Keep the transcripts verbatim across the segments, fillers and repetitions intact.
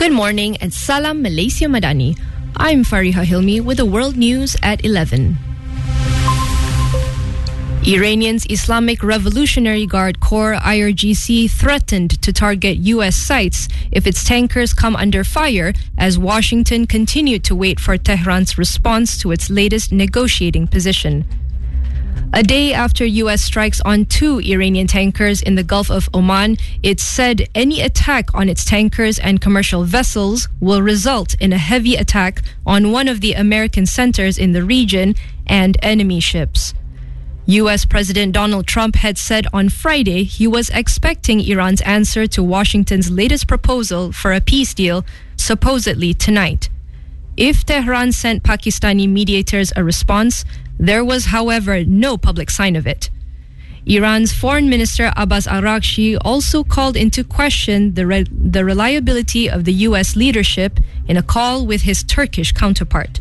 Good morning and Salam Malaysia Madani. I'm Fariha Hilmi with the world news at eleven. Iranian's Islamic Revolutionary Guard Corps I R G C threatened to target U S sites if its tankers come under fire as Washington continued to wait for Tehran's response to its latest negotiating position. A day after U S strikes on two Iranian tankers in the Gulf of Oman, it said any attack on its tankers and commercial vessels will result in a heavy attack on one of the American centers in the region and enemy ships. U S President Donald Trump had said on Friday he was expecting Iran's answer to Washington's latest proposal for a peace deal, supposedly tonight. If Tehran sent Pakistani mediators a response, there was, however, no public sign of it. Iran's Foreign Minister Abbas Araghchi also called into question the, re- the reliability of the U S leadership in a call with his Turkish counterpart.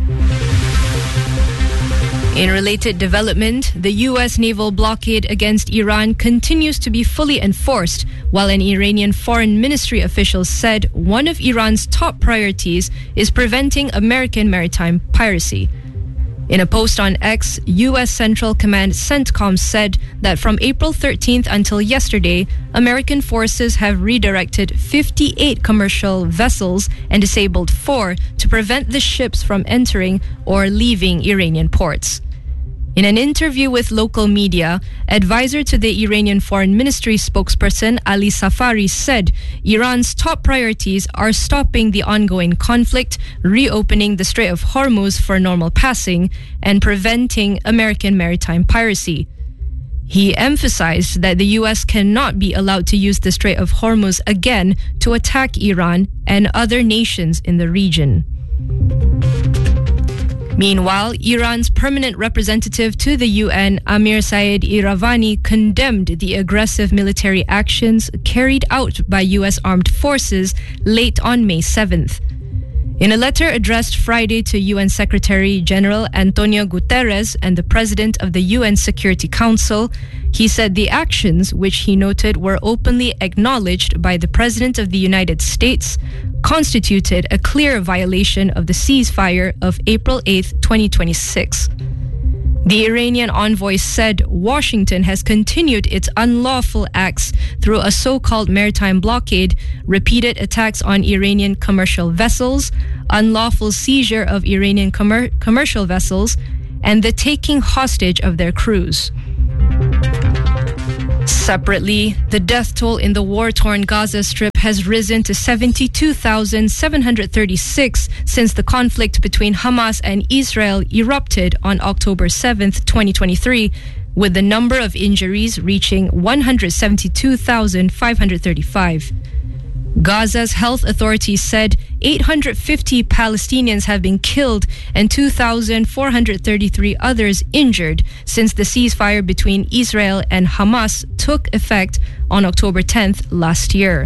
In related development, the U S naval blockade against Iran continues to be fully enforced, while an Iranian foreign ministry official said one of Iran's top priorities is preventing American maritime piracy. In a post on X, U S Central Command CENTCOM said that from April thirteenth until yesterday, American forces have redirected fifty-eight commercial vessels and disabled four to prevent the ships from entering or leaving Iranian ports. In an interview with local media, advisor to the Iranian Foreign Ministry spokesperson Ali Safari said Iran's top priorities are stopping the ongoing conflict, reopening the Strait of Hormuz for normal passing, and preventing American maritime piracy. He emphasized that the U S cannot be allowed to use the Strait of Hormuz again to attack Iran and other nations in the region. Meanwhile, Iran's permanent representative to the U N, Amir Saeed Iravani, condemned the aggressive military actions carried out by U S armed forces late on May seventh. In a letter addressed Friday to U N Secretary General Antonio Guterres and the President of the U N Security Council, he said the actions, which he noted were openly acknowledged by the President of the United States, constituted a clear violation of the ceasefire of April eighth, twenty twenty-six. The Iranian envoy said Washington has continued its unlawful acts through a so-called maritime blockade, repeated attacks on Iranian commercial vessels, unlawful seizure of Iranian commer- commercial vessels, and the taking hostage of their crews. Separately, the death toll in the war-torn Gaza Strip has risen to seventy-two thousand seven hundred thirty-six since the conflict between Hamas and Israel erupted on October seventh, twenty twenty-three, with the number of injuries reaching one hundred seventy-two thousand five hundred thirty-five. Gaza's health authorities said eight hundred fifty Palestinians have been killed and two thousand four hundred thirty-three others injured since the ceasefire between Israel and Hamas took effect on October tenth last year.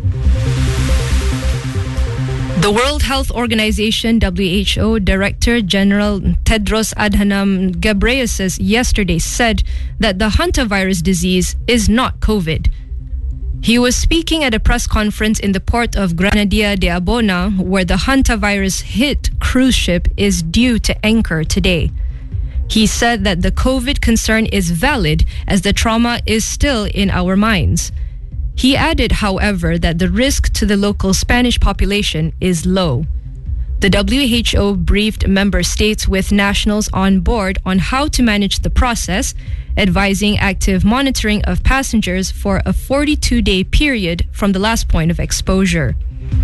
The World Health Organization W H O Director General Tedros Adhanom Ghebreyesus yesterday said that the hantavirus disease is not COVID. He was speaking at a press conference in the port of Granadilla de Abona, where the hantavirus hit cruise ship is due to anchor today. He said that the COVID concern is valid as the trauma is still in our minds. He added, however, that the risk to the local Spanish population is low. The W H O briefed member states with nationals on board on how to manage the process, advising active monitoring of passengers for a forty-two day period from the last point of exposure.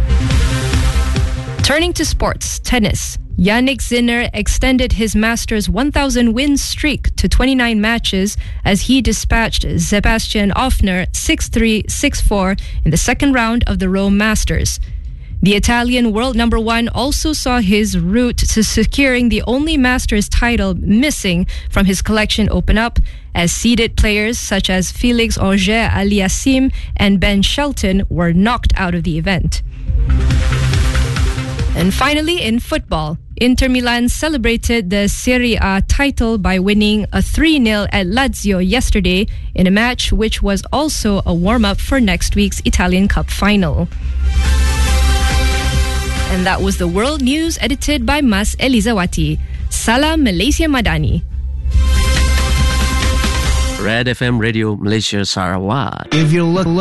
Turning to sports, tennis. Jannik Sinner extended his Masters one thousand win streak to twenty-nine matches as he dispatched Sebastian Ofner six three, six four in the second round of the Rome Masters. The Italian world number one also saw his route to securing the only Masters title missing from his collection open up, as seeded players such as Felix Auger-Aliassime and Ben Shelton were knocked out of the event. And finally, in football, Inter Milan celebrated the Serie A title by winning a three nil at Lazio yesterday in a match which was also a warm-up for next week's Italian Cup final. And that was the World News edited by Mas Elizawati. Salam Malaysia Madani. Red F M Radio Malaysia Sarawak. If you look